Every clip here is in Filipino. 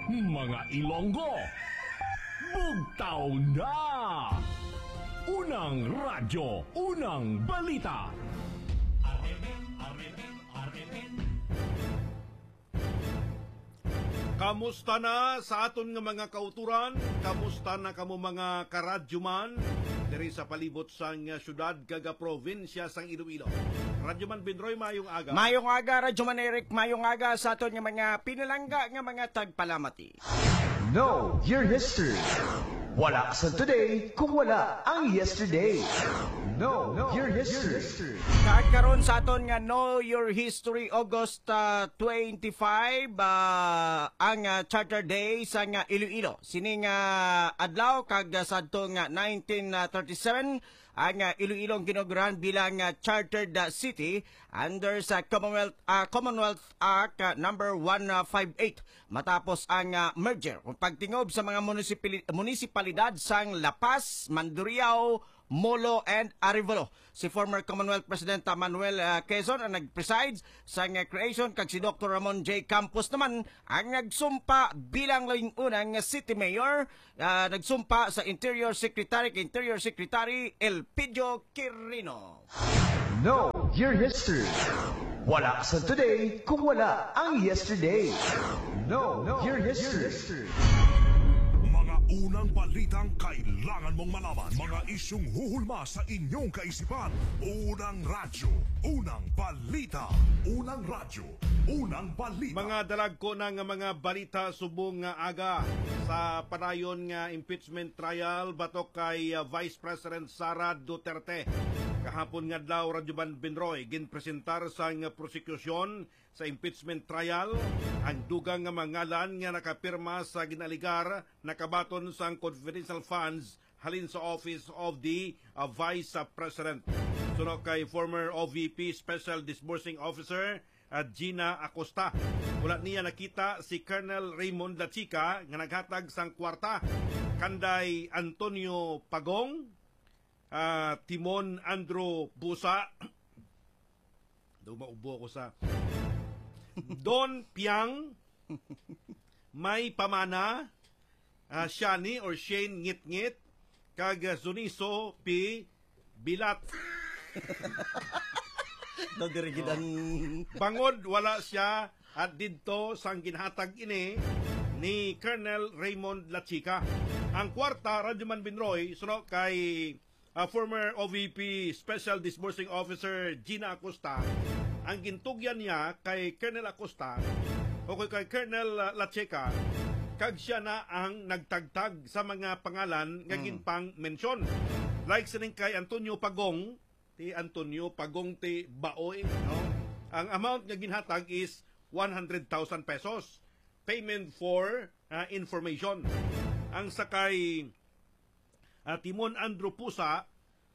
Mga Ilonggo, bugtaw na! Unang radyo, unang balita. Kamusta na sa aton nga mga kauturan? Kamusta na kamo mga karadyoman? Diri sa palibot sang syudad kaga probinsya sang Iloilo. Radyoman Binroy, mayong aga. Mayong aga, Radyoman Eric, mayong aga sa aton nga mga pinalangga nga mga tagpalamati. Know your history. Wala sa today kung wala ang yesterday. Know your history. Kagkaroon sa aton nga Know Your History August 25 ang Charter Day sa nga Iloilo. Sining adlaw kag sa aton nga 1937 ang Iloilo ginugurahan bilang chartered city under sa Commonwealth Act number 158 matapos ang merger o pagtingob sa mga munisipalidad sang La Paz, Mandurriao, Molo and Arevalo. Si former Commonwealth President Manuel Quezon ang nag-preside sa creation kag si Dr. Ramon J. Campos naman ang nagsumpa bilang labing unang city mayor, nagsumpa sa Interior Secretary Elpidio Quirino. Know your history. Wala sa today kung wala ang yesterday. Know your history. Unang balitang kailangan mong malaman. Mga isyong huhulma sa inyong kaisipan. Unang radyo, unang balita. Unang radyo, unang balita. Mga dalag ko ng mga balita subong nga aga sa padayon nga impeachment trial batok kay Vice President Sara Duterte. Kahapon nga daw Radyoman Binroy ginpresentar sa nga prosekusyon sa impeachment trial ang dugang nga mangalan nga nakapirma sa ginaligar nakabaton sa confidential funds halin sa office of the Vice President. Suno kay former OVP Special Disbursing Officer Gina Acosta. Wala niya nakita si Colonel Raymond Lachica nga naghatag sang kwarta kanday Antonio Pagong, Timon Andrew Busa, maubo ko sa Don Piang, May Pamana, Shani or Shane Ngit-Ngit, kag Zuniso P. Bilat. Bangod wala siya at didto sang ginhatag ini ni Colonel Raymond Lachica. Ang kwarta, Radyoman Binroy, suno kay former OVP Special Disbursing Officer Gina Acosta. Ang gintugyan niya kay Colonel Acosta o kay Colonel Lachica, kag siya na ang nagtagtag sa mga pangalan nga ginpang mention. Like sining kay Antonio Pagong, ti Baoy, no? Ang amount nga ginhatag is 100,000 pesos. Payment for information. Ang sakay Timon Andrew Pusa,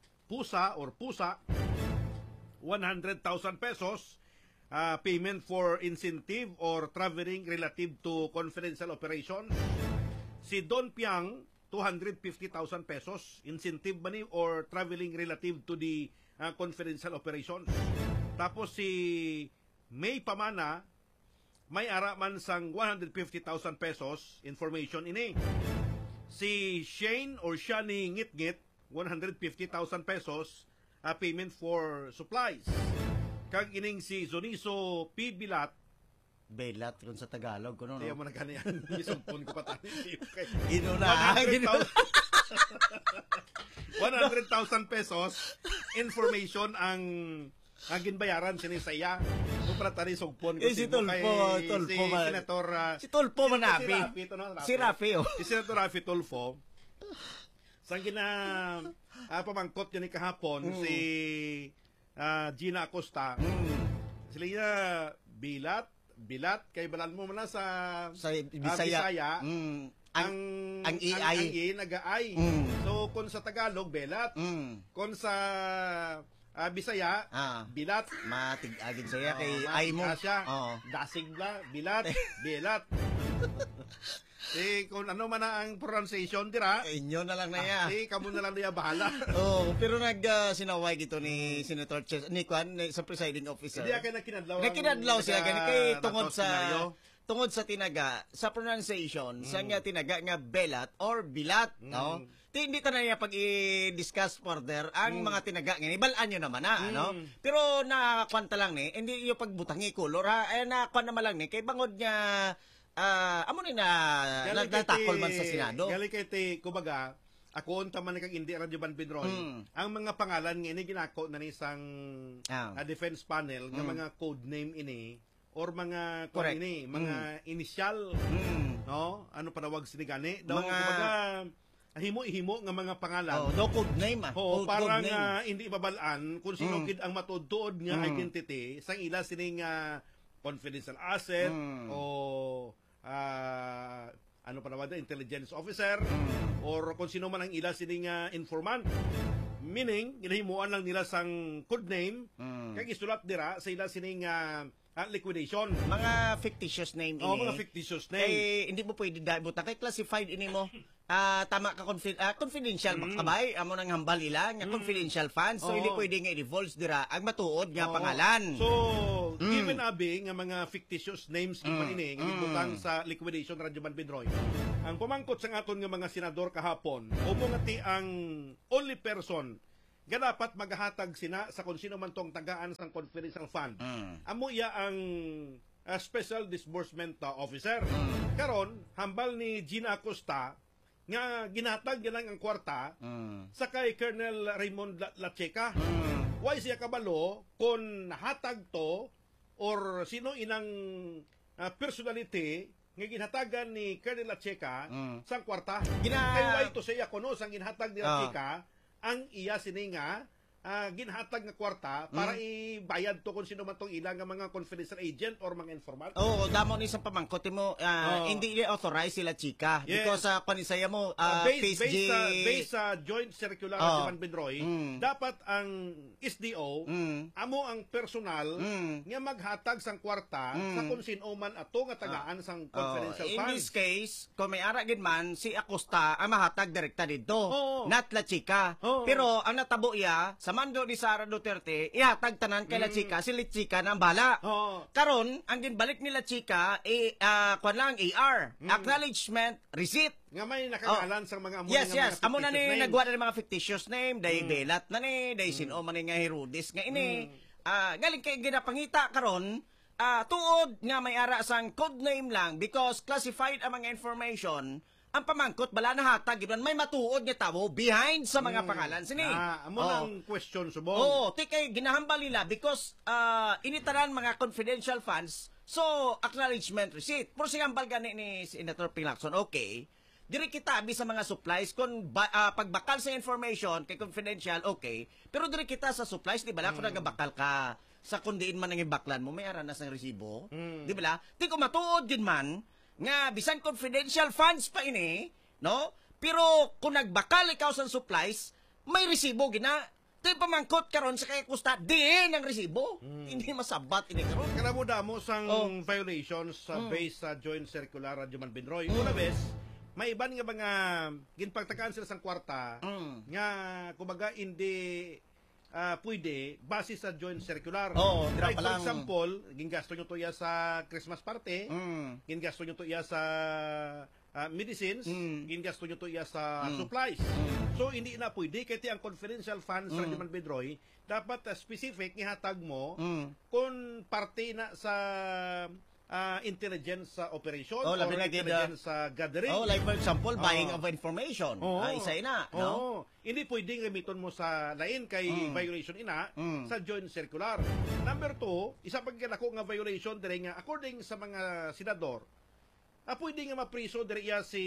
100,000 pesos. Payment for incentive or traveling relative to confidential operations. Si Don Piang, 250,000 pesos. Incentive money or traveling relative to the confidential operations. Tapos si May Pamana, may araman sang 150,000 pesos information ini. Si Shane or Shani Ngit-Ngit, 150,000 pesos payment for supplies. Kag ining si Zoniso P. Bilat, Belat kung sa Tagalog kuno no. Tiyan mo na kaniyan. Isumpon ko pa tayo. 100,000 pesos information ang ginbayaran sinisaya. Para tani sugpon ko si Tulfo, si Senator si Tulfo Manapi. Si Rafi. Si Senator Rafi Tulfo. Sang pamangkot niya ni kahapon si Gina Acosta. Sila niya bilat kay balan mo na sa Bisaya. Ang EI nag-ai. So kung sa Tagalog belat, kung sa Bisaya, bilat. Matig-agin saya kay ay mo. Dasig bla, bilat, bilat. Kung ano man ang pronunciation dira, inyo na lang na ya. Kamo na lang niya bahala. Pero sinaway gito ni Senator sa presiding officer. Hindi ka na kinadlaw. Nakinadlaw siya kay tungod sa tungod sa tinaga, sa pronunciation, sa nga tinaga nga belat or bilat, no? Hindi ta na niya pag i-discuss further ang mga tinaga nga ibalaan nyo naman na, ano? Pero nakakwanta lang ni, hindi yung pagbutangi color ha, nakakwanta naman lang ni, kay bangod nga amo ni na natakol man sa Senado. Gali kay ti, kumbaga, ako unta man kag hindi Radyo Ban Pinroy, ang mga pangalan nga ini ginako na ni isang defense panel nga mga code name ini or mga ini, mga initial, no? Ano panawag sinigani? Daw kumbaga himo-himo nga mga pangalan. No code name parang hindi ibabalaan kung sino gid ang matuod nga identity sang ila sining confidential asset o ano pa naman intelligence officer or kung sino man ang ila sining informant. Meaning, ginahimuan lang nila sang code name kaya isulat dira sa ila sining liquidation. Mga fictitious name ini. Mga fictitious name. Hindi mo pwede buta kay classified ini mo. Tama ka confidential makabay amo nang hambal ila nga confidential funds, so hindi pwede nga i-divulge dira ang matuod nga pangalan. So given abi nga mga fictitious names pa ini nga gibutang sa liquidation Radyo Ban Pinroy, ang pamangkot sa aton nga mga senador kahapon umo nga ti ang only person nga dapat maghatag sina sa kung sino man tong tagaan sang confidential fund. Amo iya ang special disbursement officer. Karon hambal ni Gina Acosta nga ginatag lang ang kwarta sa kay Colonel Raymond Lacheca. Why siya kabalo kung nahatag to or sino inang personality nga ginhatagan ni Colonel Lacheca sang kwarta. Kay why to siya kuno sang ginhatag ni Lacheca ang iya sininga ginhatag nga kwarta para ibayad to kung sino man tong ilang nga mga confidential agent or mga informant. Damo ni sa pamangkot mo hindi authorize sila chika because panisaya mo based sa joint circular Radyo Ban Pinroy, dapat ang SDO amo ang personal nga maghatag sang kwarta sa kung sino man ato nga tagaan sang confidential funds. In this case, kung may ara gid man si Acosta ang mahatag direkta dito, not la chika. Pero ang natabo iya sa mando ni Sara Duterte, ihatag tanan kay La Chica, si La Chica nang bala. Karon, ang ginbalik ni La Chica, kwan lang, AR, acknowledgement receipt. Nga may nakangalan sa mga amo Yes. Amo na ni nagwa na mga fictitious name, day belat na ni, day sino man ni nga Herodes nga ini. Galing kay ginapangita karon, tuod nga may ara sang code name lang because classified ang mga information. Ang pamangkot bala na hatag ibon may matuod nga tawo behind sa mga pangalan sini. Amo lang question subong. Kay ginahambal nila because initaran mga confidential funds, so acknowledgement receipt. Pero singambal gani ni Senator Ping-Lacson, okay. Diri kita abi sa mga supplies kung pagbakal sa information kay confidential, okay. Pero diri kita sa supplies di bala kung nagabakal ka sa kundiin man ang ibaklan mo may aranas ng resibo, di bala? Ti ko matuod gid man nga bisan confidential funds pa ini, no? Pero kung nagbakal ikaw sa supplies, may resibo gina. Tay pamangkot karon sa kay Acosta, di ng resibo. Hindi masabat ini karon. Kanamo damo sang violations sa base sa Joint Circular Radyo Ban Pinroy. Una bes, may iban nga mga ginpagtagaan sila sang kwarta nga kumbaga hindi pwede base sa joint circular. Like for example, gingasto nyo to iya sa Christmas party, gingasto nyo to iya sa medicines, gingasto nyo to iya sa supplies. So hindi na pwede kaya ang confidential funds sa Radyo Ban Pinroy dapat specific ihatag mo kung parte na sa intelligence operation or intelligence gathering. Like for example, buying of information. Isa ina, no? Hindi pwedeng gamiton mo sa lain kay violation ina sa joint circular. Number 2, isa pag ako nga violation dire nga according sa mga senador, pwede nga mapriso dire iya si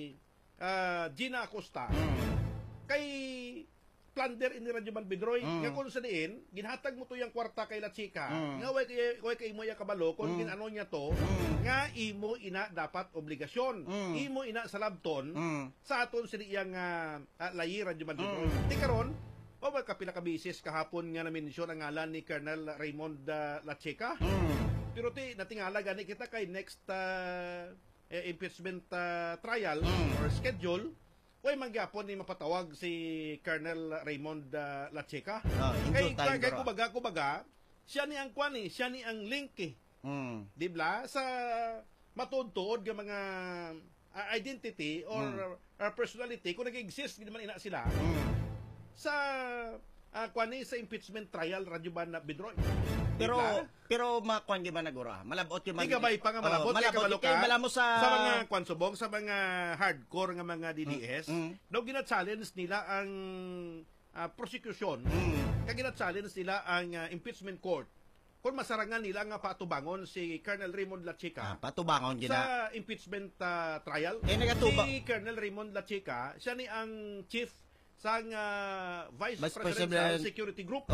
Gina Acosta. Kay plunder in Radyo Ban Pinroy nga kung sa diin ginhatag mo to yang kwarta kay La Chica nga way kay imo ya kabalo kung ginano niya to nga imo ina dapat obligasyon imo ina sa labton sa aton sa diyang layi Radyo Ban Pinroy. Ti karon kapila ka bisis kahapon nga na-mention ang ngalan ni Colonel Raymond Lacheca. Pero ti natingala gani kita kay next impeachment trial or schedule. Uy, mangyapon ni mapatawag si Colonel Raymond Lacheca. Kay kubaga, siya ni ang kwan siya ni ang link Di ba? Sa matuod-tuod nga mga identity or personality kung nag-exist naman ina sila sa kuan sa impeachment trial radyo ba na Bidroy. Pero makuan di ba nagura? Malabot yung Igabay pa nga malabot kay kabalo ka. Malamo sa mga kuan subong sa mga hardcore nga mga DDS, daw gina-challenge nila ang prosecution. Kaya gina-challenge nila ang impeachment court. Kung masarangan nila nga patubangon si Colonel Raymond Lachica patubangon sa impeachment trial. Si Colonel Raymond Lachica, siya ni ang chief sa Vice Presidential Security Group.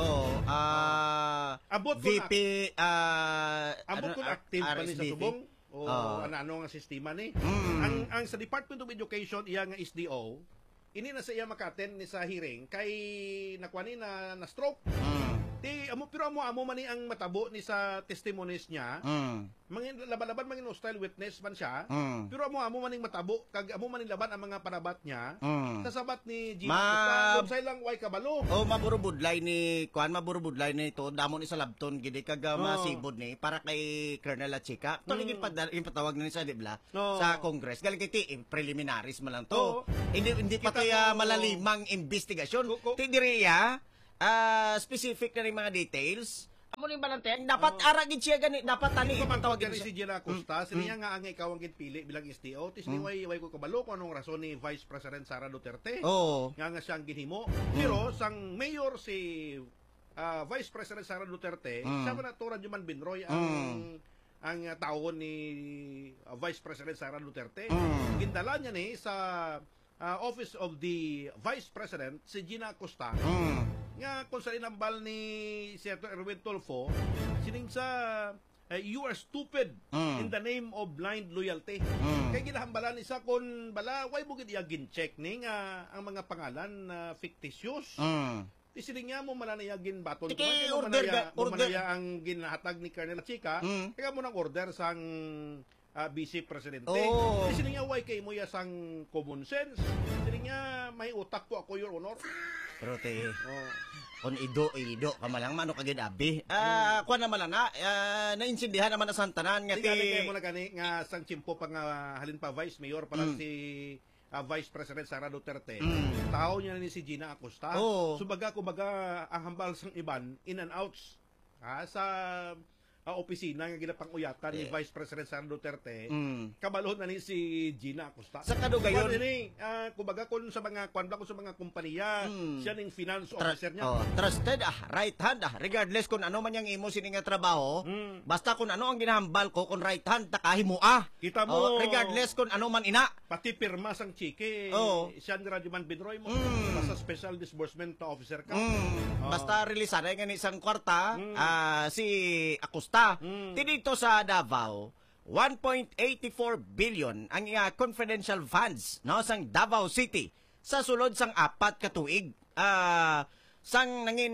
Abot VP abot ko active pa ni sa subong ano nga sistema ni. Ang sa Department of Education iya nga SDO, ini na sa iya makaten ni sa hearing kay nakuha ni na stroke. Pero amo man ni ang matabo ni sa testimonies niya. Mangin laban-laban mangin hostile witness man siya. Pero amo man ning matabo kag amo man ning laban ang mga parabat niya. Kasabat ni Gina say lang way kabalo. Maburubudlay ni to damon isa labton gid kag masibod ni para kay Colonel Lachica. Tuligin patawag ni sa dibla sa Congress. Galing kay preliminaries man lang to. Hindi pa to malalimang investigasyon. Ti diriya specific na rin mga details. Amo ning balanteng dapat aragid siya gani dapat tani ipatawag ni si Gina Acosta siniya nga ang ikaw ang gitpili bilang STO tis ni way ko kabalo kung anong rason ni Vice President Sara Duterte nga siyang ginhimo pero sang mayor si Vice President Sara Duterte siya man ato Radyo Man Binroy ang taon ni Vice President Sara Duterte gindala niya ni sa Office of the Vice President si Gina Acosta nga kung sa inambal ni Senator Erwin Tulfo sining sa you are stupid in the name of blind loyalty. Kaya ginahambalan isa kung bala why bugid iya gin-check ni nga ang mga pangalan fictitious. Isiling nga mo mananayagin baton ko manaya ang ginahatag ni Colonel Lachica kaya mo nang order sang Vice Presidente. Isiling nga why kay mo ya sang common sense. Isiling nga may utak po ako, Your Honor. Pero kung ido ka malang mano kagid abi. Kuan naman na nainsindihan naman na santanan nga kay mo na gani nga sang chimpo pa nga halin pa Vice Mayor pa lang si Vice President Sara Duterte. Tao niya ni si Gina Acosta. Subaga kumbaga ang hambal sang iban in and outs sa opisina nga ginapanguyatan ni Vice President Sara Duterte. Kabalo na ni si Gina Acosta. Sa kadugayon ni kumbaga kun sa mga kwanbla sa mga kompanya, siya ning finance officer niya. Trusted right hand regardless kung ano man yang imo sini nga trabaho, basta kung ano ang ginahambal ko kung right hand ta kahimo Kita mo regardless kung ano man ina. Pati pirma sang chike, siya ni Radyo Man Binroy mo basta special disbursement officer ka. Basta releasan nga ni isang kwarta si Acosta. Dito sa Davao, 1.84 billion ang confidential funds sang Davao City sa sulod sang 4 ka tuig. Sang nangin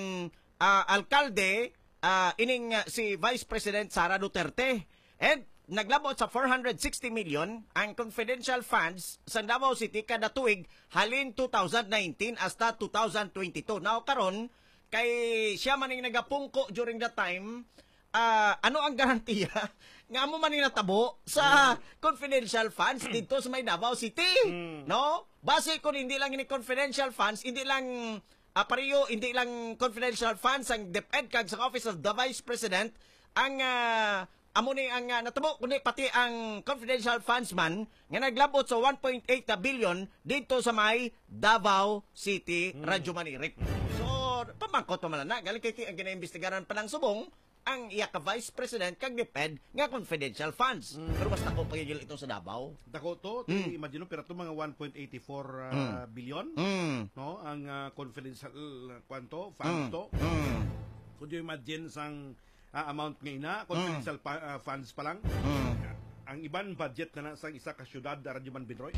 alkalde ining si Vice President Sara Duterte and naglabot sa 460 million ang confidential funds sa Davao City kada tuig halin 2019 hasta 2022. Now karon kay siya maning nagapungko during that time. Ano ang garantiya nga mo man natabo sa confidential funds dito sa may Davao City? No? Base kung hindi lang ini confidential funds, hindi lang hindi lang confidential funds ang DepEd kag sa Office of the Vice President ang amo ni ang natabo kundi pati ang confidential funds man nga naglabot sa 1.8 billion dito sa may Davao City, Radyo Manirik. So, pamangkot pa man na galing kay ang ginaimbestigaran pa ng subong ang iya ka Vice President kag DepEd nga confidential funds. Pero basta ko pagigil ito sa Davao. Dako to, imagine pero ito mga 1.84 billion, no? Ang confidential kwanto funds to. Could you imagine sang amount nga ina, confidential funds pa lang? Ang iban budget na sang isa ka syudad Radyo Man Binroy.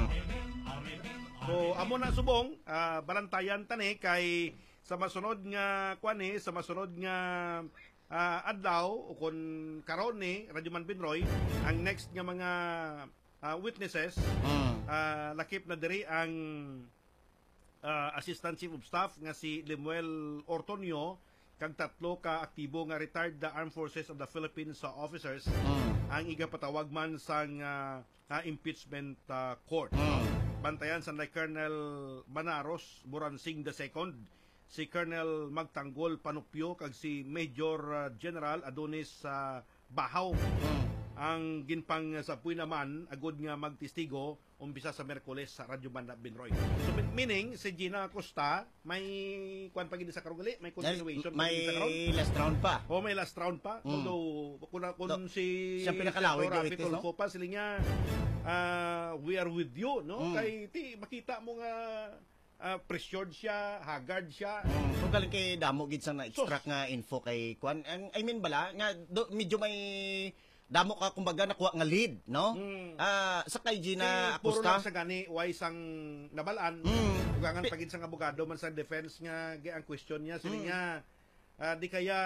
So amo na subong balantayan tani kay sa masunod nga sa masunod nga adlaw o kun karon ni Radyo Man Binroy ang next nga mga witnesses lakip na diri ang Assistant Chief of Staff nga si Lemuel Ortonio kag 3 ka aktibo nga retired the Armed Forces of the Philippines officers ang igapatawag man sa impeachment court. Bantayan sa Colonel Manaros Buransing II, si Colonel Magtanggol Panupyo kag si Major General Adonis Bahaw. Ang ginpang sa puy naman agud nga magtestigo umpisa sa Miyerkules sa Radyo Banda Binroy. So meaning si Gina Acosta may kuan pagid sa karugali, may continuation May sa karon. last round pa. O may last round pa. Although kung si siya pinakalawig Rafi gawitis, no? Tulfo pa sila nga we are with you, no? Kay makita mo nga pressured siya, haggard siya. Kung galing kay damo gid sang na-extract nga info kay kuan. I mean bala nga medyo may damo ka kumbaga nakuha nga lead, no? Sa kay Gina Puro Acosta. lang sa gani why sang nabalaan. Ugangan pagid sang abogado man sa defense nga ang question niya sila nga di kaya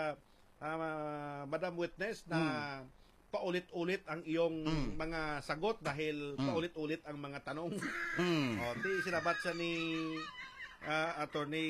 Madam Witness na paulit-ulit ang iyong mga sagot dahil paulit-ulit ang mga tanong. O, di sinabat siya ni attorney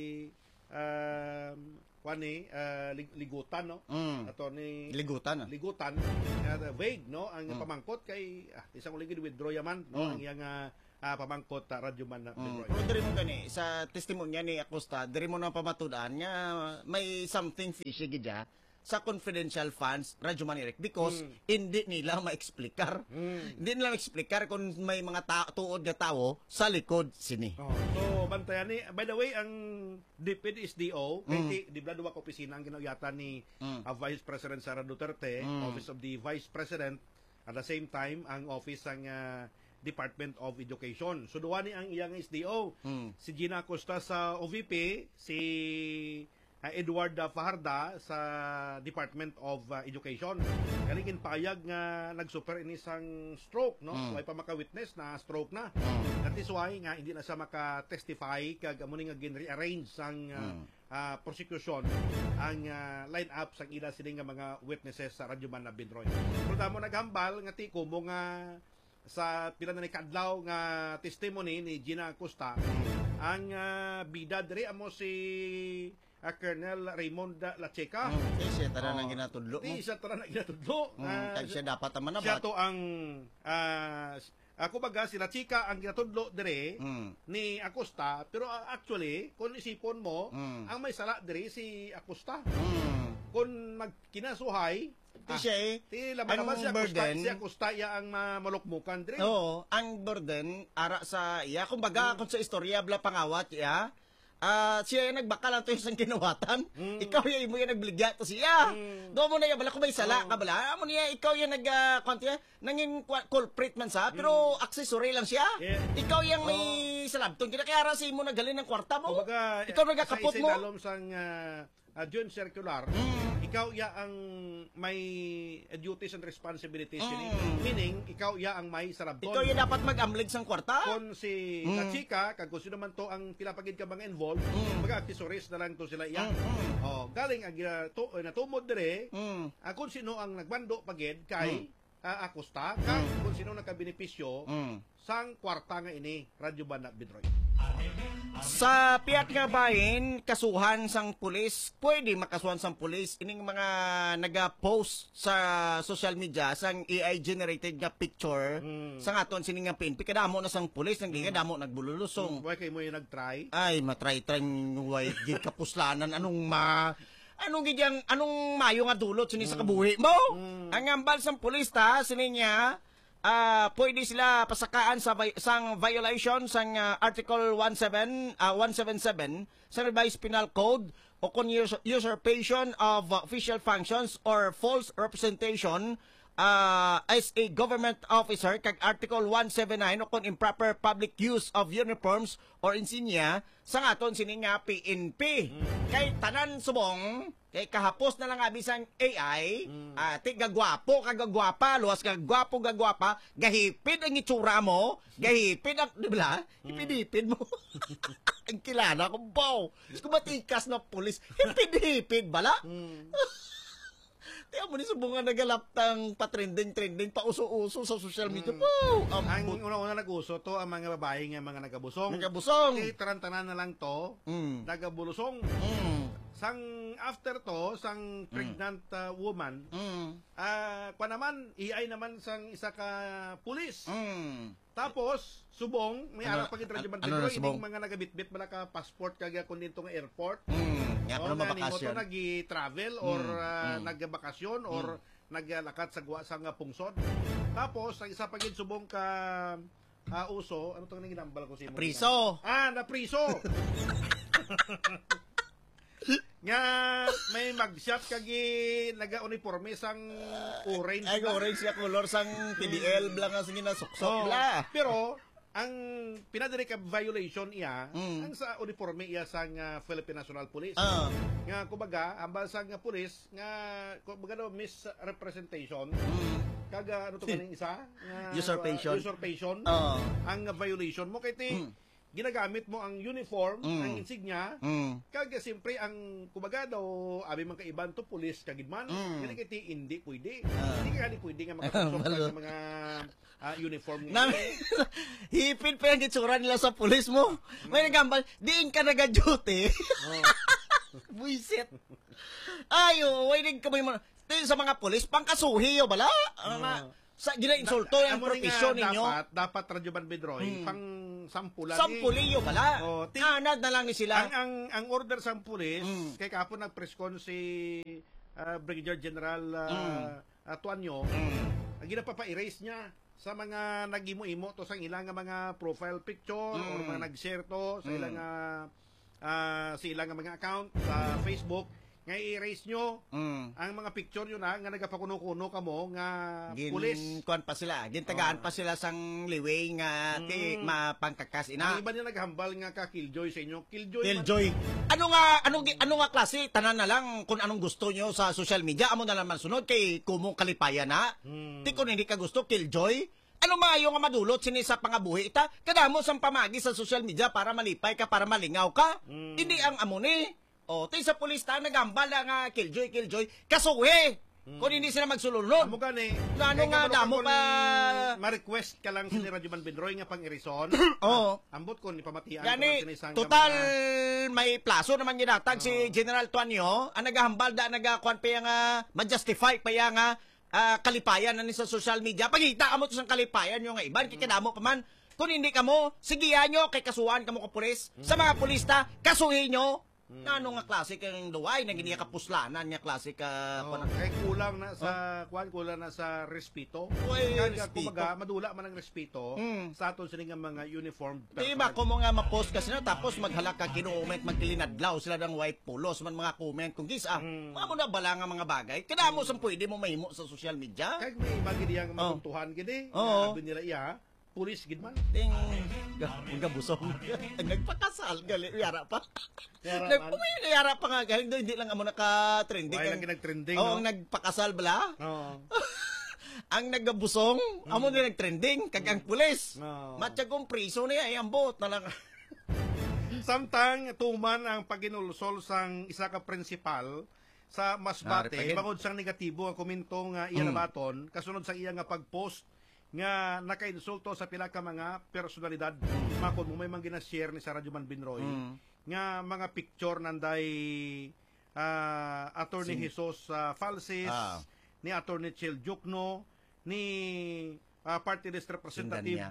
Ligutan, no? Attorney Ligutan. Ligutan, vague, no? Ang pamangkot kay isang uligid withdraw yaman, no? Ang iyang pamangkot Radyo Man na Binroy. Pero diri mo gani sa testimonya ni Acosta, diri mo na pamatudan nga may something fishy gid sa confidential funds Radyo Man Eric because hindi nila ma-explicar. Hindi nila ma-explicar kung may mga tuod nga tao sa likod sini. So, bantayan ni, by the way, ang DepEd SDO, kay di bla duwa ka opisina ang ginawyatan ni Vice President Sara Duterte, Office of the Vice President, at the same time, ang Office ng Department of Education. So, duwa ni ang iyang SDO. Si Gina Acosta sa OVP, si Edward Fajarda sa Department of Education. Kalingin payag nga nagsuper ini sang stroke, no? Way pa maka-witness na stroke na. That is why nga hindi na siya maka-testify kag amo nga gin-rearrange sang prosecution ang line-up sang ila sila nga mga witnesses sa Radyo Man na Binroy. Pero damo naghambal nga tiko mo nga sa pila na ni kadlaw nga testimony ni Gina Acosta ang bida diri amo si Colonel Raymond Lacheca. Siya tara nang ginatudlo mo. Siya tara nang ginatudlo. Kag siya dapat naman Siya to ang ako baga si Lacheca ang ginatudlo dire ni Acosta, pero actually kung isipon mo ang may sala dire si Acosta. Kung magkinasuhay siya ti laban si Acosta, si Acosta ya ang malukmukan dire. Oo, ang burden ara sa iya kumbaga kung sa istorya bla pangawat ya. Siya yung nagbakal ang tuyos ng kinawatan. Ikaw yung nagbiligya to siya. Doon mo na yung bala kung may sala ka bala. Amo niya, ikaw yung nanging culprit man sa, pero accessory lang siya. Yeah. Ikaw yung may salabton. Kaya rasi mo nagalin ng kwarta mo. Kumbaga, ikaw nagkakapot mo. Sa isinalom sang Joint Circular, ikaw ya ang may duties and responsibilities meaning ikaw ya ang may sarabton. Ikaw yung dapat mag-amlig sang kwarta. Kung si Lacheca, kag kung sino man to ang pinapagid ka mga involved, mag-accessories na lang to sila iya. Galing ang natumod dire, kung sino ang nagbando pagid kay Acosta, kag kung sino nakabenepisyo sang kwarta nga ini Radyo Banda Binroy. Sa piyak nga bahin, kasuhan sang pulis, pwede makasuhan sang pulis. Ining mga nag-post sa social media sang AI-generated nga picture sa ngaton sining nga PNP. Kadamo na sang pulis, nang kadamo nagbululusong. Why kayo mo yung nag-try? Ay, matry-try white gid kapuslanan. Anong mayo nga dulot sini sa kabuhi mo? Ang ambal sang pulis sini niya, pwede sila pasakaan sang violation sang Article 177 sa Revised Penal Code o kung usurpation of official functions or false representation as a government officer kag Article 179 o kung improper public use of uniforms or insignia sa ngaton sini nga PNP. Kay tanan subong kay kahapos na lang abisang AI, ti gagwapo kagagwapa, luwas kagwapo gagwapa, gahipid ang itsura mo, gahipid ang, di ba? Hipid-hipid mo. Ang kilala ko, bow. Kung matikas na pulis, hipid-hipid bala? Tiyan mo ni subungan nagalaptang patrending-trending, pauso-uso sa social media. Ang una-una nag-uso to ang mga babae nga mga nagabusong. Nagabusong. Tarantanan na lang to, nagabulusong. sang after to, sang pregnant woman, kwa naman, iay naman sang isa ka pulis. Tapos, subong, may Ano- ara pagit radyo man ano na subong? ining mga nagabitbit man ka passport kagya kun dito nga airport. Nga O pa nga nimo to mabakasyon. nagi-travel or nagbakasyon or naglakad sa guwa sang pungsod. Tapos, ang isa pagit subong ka uso, ano to nga ginambal ko sa imo? Priso. Na priso. Nga may mag-shop kagi naga-uniforme sang orange. Ay, orange siya color sang PDL blang nga sige na suksok bla. Pero ang pinadiri ka violation iya ang sa uniforme iya sang Philippine National Police. Nga kumbaga ambal sang police nga kumbaga no, misrepresentation. Kaga ano to kaning isa? Nga, Usurpation. Ang violation mo kay ti ginagamit mo ang uniform, ang insignia, kag siyempre ang kumbaga daw abi man kaiban to pulis kagidman. Kani kiti hindi pwede. Hindi ka pwede nga makapasok sa mga uniform nga. Hipin pa yung gitsura nila sa pulis mo. May nagambal, diin ka naga-duty. Buisit. Ayo, waiting ka mo yung sa mga pulis, pangkasuhi yo bala. Sa gina-insulto yung profesyon ninyo. Dapat Radyo Ban Bedroy, pang sampulan. Sampuliyo bala. Anad na lang ni sila. Ang order sa pulis, kay kapon nag-preskon si Brigadier General Tuanyo, ang ginapapa-erase niya sa mga nag-imo-imo to sa ilang mga profile picture or mga nag-share to sa ilang mga account sa Facebook nga i-erase nyo ang mga picture yun nga nagapakuno-kuno ka mo nga pulis. Kuan pa sila, gintagaan pa sila sang liway nga ti mapangkakas ina. Ang iba niya naghambal nga ka Killjoy sa inyo. Killjoy. Ano nga klase tanan na lang kung anong gusto nyo sa social media amo na lang man sunod kay kumong kalipayan na. Ti kung hindi ka gusto Killjoy. Ano maayo nga madulot sini sa pangabuhi ita? Kadamo sang pamagi sa social media para malipay ka, para malingaw ka. Hindi ang amo ni. Ti sa pulis ta nagambal nga Killjoy, kasuhi. Kung hindi sila magsulunod. Amo gani. Ano nga damo pa ma-request ka lang si Radyo Man Bedroy nga pang irison. Ambot ko ni pamatian gani, sinisang total may plaso naman ginatag si General Tuanyo ang nagahambal da nagakuan pa nga ma-justify pa nga kalipayan na ni sa social media. Pagita amo to sang kalipayan yung nga iban kikadamo pa man. Kung hindi kamo, sigihan nyo kay kasuhan kamo ka pulis. Sa mga pulista, kasuhin nyo. Ano nga klase kang duway na giniya kapuslanan niya klase ka kay kulang na sa kulang na sa respeto. Kaya kumaga madula man ang respeto sa aton sila nga mga uniformed personnel. Diba ko mo nga ma-post kasi na tapos maghalak ka kinuument magkilinadlaw sila ng white polos man mga comment kung gisa. Amo na bala nga mga bagay. Kada mo sang pwede mo mahimo sa social media. Kay may bagi diya nga maguntuhan gini. Sabi nila iya pulis gid man. Ting busong. Nagpakasal gali yara pa. Yara pa nga galing do hindi lang amo naka-trending. Wala lang nag-trending. Ang nagpakasal bala. Ang nagabusong, amo din nag-trending kag ang pulis. Matsyagong priso niya ay ambot na lang. Samtang tuman ang paginulsol sang isa ka principal sa Masbate, bangod sang negatibo ang komento nga iya nabaton kasunod sa iya nga pag-post nga naka-insulto sa pila ka mga personalidad. Makon mo may mga gina-share ni sa Radyo Man Bedroy nga mga picture nanday Attorney Jesus Falsis, ni Attorney Chel Jukno, ni Party List Representative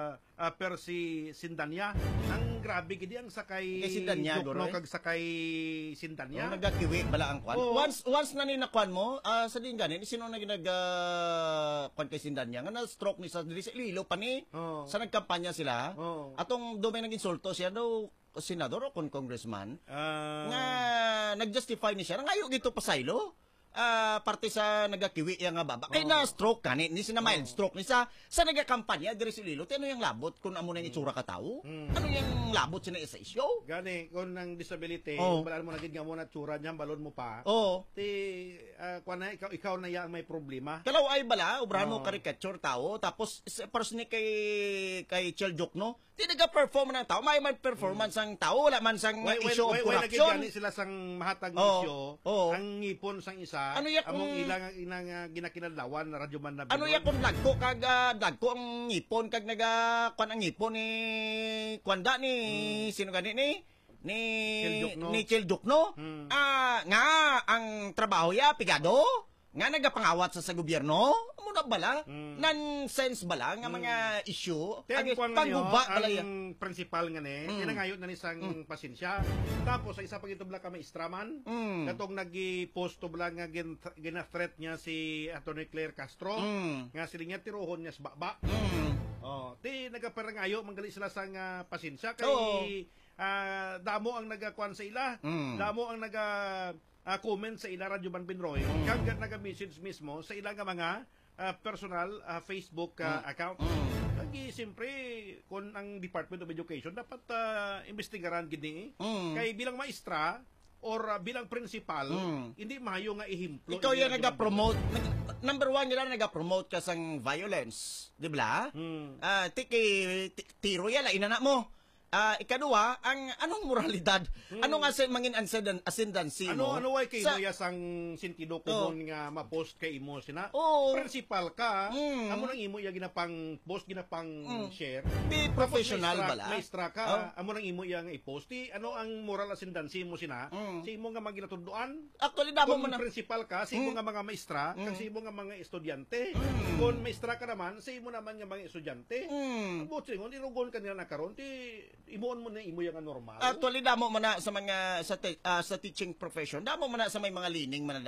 Percy Sindanya. Ang grabe gidi ang sakay Jukno kag sakay Sindanya. Nagakiwi bala ang kwan. Once na ni nakuan mo, sa din ganin sino na ginag kwan kay Sindanya nga na stroke ni sa dili sa Iloilo pa ni. Sa nagkampanya sila. Atong do may nag-insulto siya daw senador o congressman nga nag-justify ni siya nga ayo gito pasaylo. Parte sa nagakiwi yang nga baba. Kay na stroke kani, ni sina mild stroke ni sa nagakampanya diri sa Iloilo. Ano yung labot kung amo na itsura ka tao? Ano yung labot sina isa isyo? Gani kung nang disability, balaan mo na gid nga mo na tsura niya balon mo pa. Ti kuan na ikaw na yang may problema. Kalaw ay bala, ubrahan mo caricature tao tapos person ni kay Chel Jukno, ti naga-perform ng tao, may performance ang tao, wala man sang issue of corruption. Gani sila sang mahatag issue, ang ngipon sang isa. Ano ya kung ilang ginakinadlawan na Radyo Man na ano ya kung lagko kag lagko ang ngipon kag naga kuan ang ngipon ni kwanda ni sino gani ni Childukno. ni Childukno nga ang trabaho ya pigado nga nagapangawat sa gobyerno mo na bala nonsense bala nga mga issue Ang pangguba bala ya. ang principal nga ni, tinangayot na ni sang pasensya. Tapos sa isa pag ito bala ka maistraman, katong nag-post to bala nga gina-threat niya si Atty. Claire Castro, nga sila niya tiruhon niya sa baba. Oh, ti nagaparangayo manggali sila sang pasensya kay damo ang nagakuan sa ila, damo ang comment sa ila Radyo Banbinroy, kag naga-message mismo sa ila nga mga personal Facebook account. Lagi siyempre kung ang Department of Education dapat investigaran gini kay bilang maestra or bilang principal hindi mayo nga ihimplo. Ikaw yung nag-promote, number one nila nag-promote ka sang violence, di ba? Tiro yan, inana mo. Ikaduha, ang anong moralidad? Ano nga sa mangin ascendancy mo? Ano way kay Noya sang sentido ko nga ma-post kay imo sina? Principal ka, amo nang imo ya ginapang post ginapang share. Be professional bala. Maestra ka, amo nang imo ya nga i-post. Ano ang moral ascendancy mo sina? Sa imo nga maginatunduan? Actually damo Kung mo na. principal ka, sa imo nga mga maestra, kag sa imo nga mga estudyante. Kung maestra ka naman, sa imo naman nga mga estudyante. Abo singon irugon kanila na karon ti imuon mo na imo yang normal. Actually damo mo na sa mga sa teaching profession, damo mo na sa may mga lining man